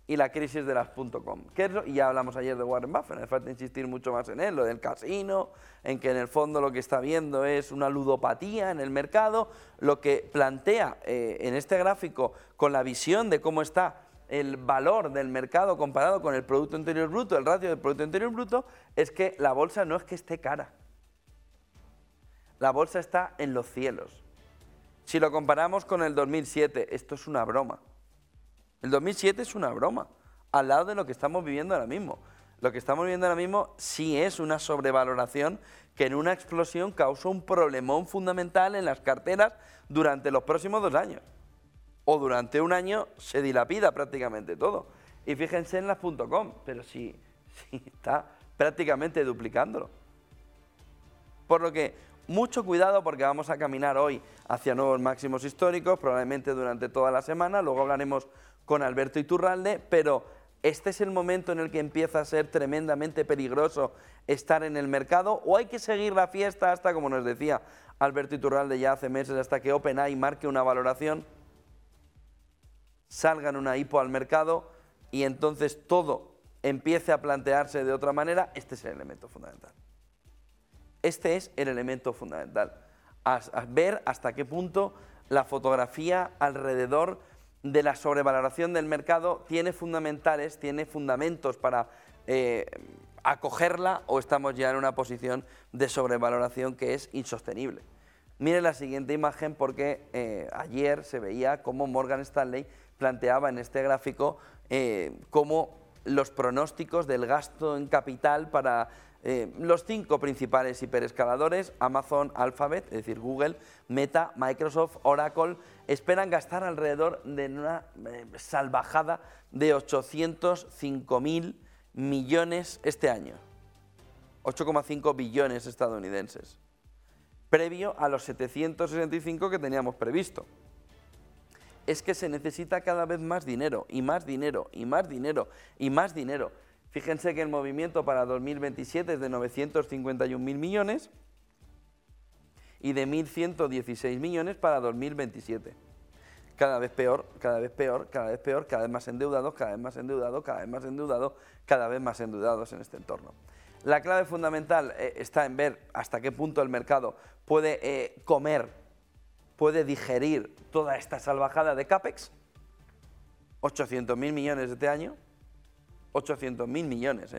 y la crisis de las .com. Y ya hablamos ayer de Warren Buffett, no hace falta insistir mucho más en él, lo del casino, en que en el fondo lo que está viendo es una ludopatía en el mercado, lo que plantea en este gráfico con la visión de cómo está el valor del mercado comparado con el Producto Interior Bruto, el ratio del Producto Interior Bruto, es que la bolsa no es que esté cara. La bolsa está en los cielos. Si lo comparamos con el 2007, esto es una broma. El 2007 es una broma, al lado de lo que estamos viviendo ahora mismo. Lo que estamos viviendo ahora mismo sí es una sobrevaloración que en una explosión causó un problemón fundamental en las carteras durante los próximos 2 años. O durante un año se dilapida prácticamente todo. Y fíjense en las .com, pero sí está prácticamente duplicándolo. Por lo que mucho cuidado porque vamos a caminar hoy hacia nuevos máximos históricos, probablemente durante toda la semana, luego hablaremos con Alberto Iturralde, pero este es el momento en el que empieza a ser tremendamente peligroso estar en el mercado, o hay que seguir la fiesta hasta, como nos decía Alberto Iturralde ya hace meses, hasta que OpenAI marque una valoración, salgan una IPO al mercado y entonces todo empiece a plantearse de otra manera. Este es el elemento fundamental. Este es el elemento fundamental, a ver hasta qué punto la fotografía alrededor de la sobrevaloración del mercado tiene fundamentos para acogerla, o estamos ya en una posición de sobrevaloración que es insostenible. Miren la siguiente imagen porque ayer se veía cómo Morgan Stanley planteaba en este gráfico cómo los pronósticos del gasto en capital para los 5 principales hiperescaladores, Amazon, Alphabet, es decir, Google, Meta, Microsoft, Oracle, esperan gastar alrededor de una salvajada de 805.000 millones este año. 8,5 billones estadounidenses, previo a los 765 que teníamos previsto. Es que se necesita cada vez más dinero, y más dinero, y más dinero, y más dinero. Fíjense que el movimiento para 2027 es de 951.000 millones y de 1.116 millones para 2027. Cada vez peor, cada vez peor, cada vez peor, cada vez más endeudados, cada vez más endeudados, cada vez más endeudados, cada vez más endeudados en este entorno. La clave fundamental está en ver hasta qué punto el mercado puede puede digerir toda esta salvajada de CAPEX, 800.000 millones este año, 800.000 millones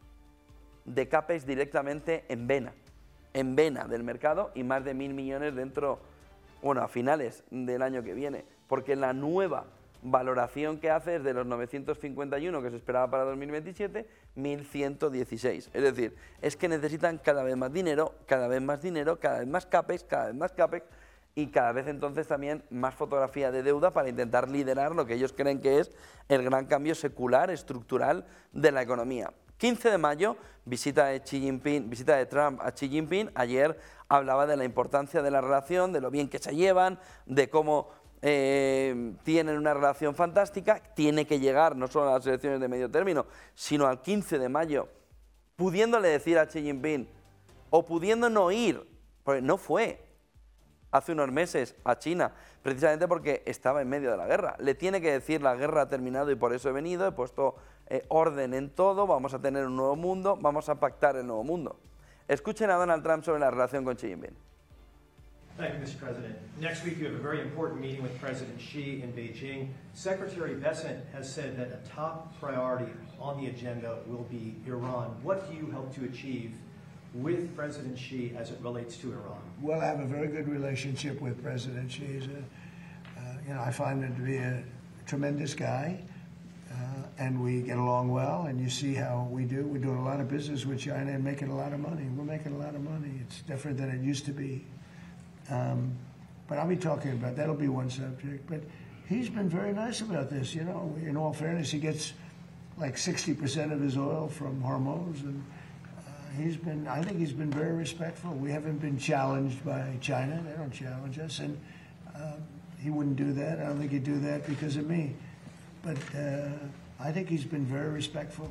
de CAPEX directamente en vena del mercado, y más de 1.000 millones dentro, bueno, a finales del año que viene, porque la nueva valoración que hace es de los 951 que se esperaba para 2027, 1.116. Es decir, es que necesitan cada vez más dinero, cada vez más dinero, cada vez más CAPEX, cada vez más CAPEX, y cada vez entonces también más fotografía de deuda para intentar liderar lo que ellos creen que es el gran cambio secular, estructural de la economía. 15 de mayo, visita de Trump a Xi Jinping. Ayer hablaba de la importancia de la relación, de lo bien que se llevan, de cómo tienen una relación fantástica. Tiene que llegar no solo a las elecciones de medio término, sino al 15 de mayo, pudiéndole decir a Xi Jinping, o pudiendo no ir, porque no fue hace unos meses a China, precisamente porque estaba en medio de la guerra. Le tiene que decir: la guerra ha terminado y por eso he venido, he puesto orden en todo, vamos a tener un nuevo mundo, vamos a pactar el nuevo mundo. Escuchen a Donald Trump sobre la relación con Xi Jinping. Thank you, Mr. President. Next week you have a very important meeting with President Xi in Beijing. Secretary Bessent has said that a top priority on the agenda will be Iran. What do you hope to achieve with President Xi as it relates to Iran? Well, I have a very good relationship with President Xi. I find him to be a tremendous guy, and we get along well, and you see how we do. We're doing a lot of business with China and making a lot of money. We're making a lot of money. It's different than it used to be. But I'll be talking about, that'll be one subject. But he's been very nice about this, you know. In all fairness, he gets like 60% of his oil from Hormuz, and I think he's been very respectful. We haven't been challenged by China. They don't challenge us, and he wouldn't do that. I don't think he'd do that because of me. But I think he's been very respectful.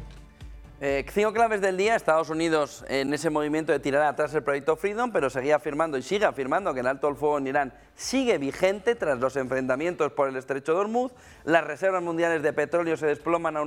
5 claves del día. Estados Unidos en ese movimiento de tirar atrás el proyecto Freedom, pero seguía afirmando y sigue afirmando que el alto el fuego en Irán sigue vigente tras los enfrentamientos por el estrecho de Hormuz. Las reservas mundiales de petróleo se desploman a un